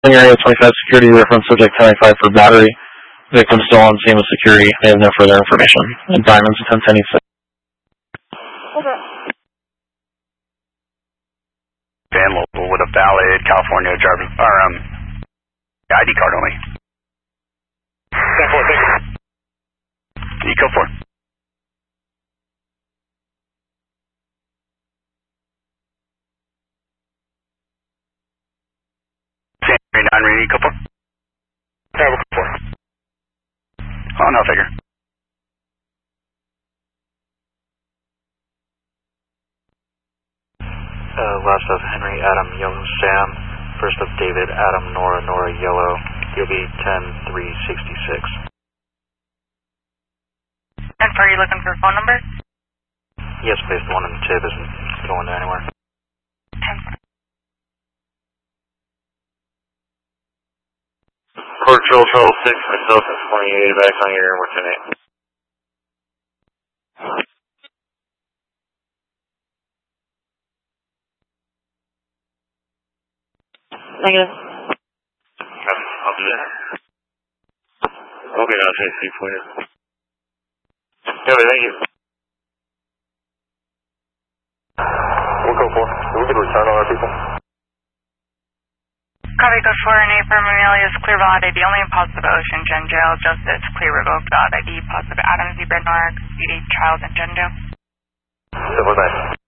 Area 25 security reference subject 1095 for battery. Victim still on scene with security. They have no further information. And Diamonds 1076. Okay. Van local with a valid California driver or ID card only. 10-4, thank you. Eco 4. San Henry 9 reading Eco 4. Travel 4. Oh, no figure. Last of Henry, Adam, Yellow, Sam. First of David, Adam, Nora, Nora, Yellow. You'll be 10-366. And are you looking for a phone number? Yes, please. The one in the tip isn't going anywhere. 10. Port Patrol 6, myself at 28, back on your what's your name? Negative. I'll do that. Okay, I'll take 3 for you. Okay, thank you. We'll go 4. We can return all our people. Copy code 4 and A for Mamalia's clear valid ID only positive Ocean Gen Jail, Justice, clear revoked valid ID, positive Adam Zebra Narc, CD Child and Gen Jail. Civil 9.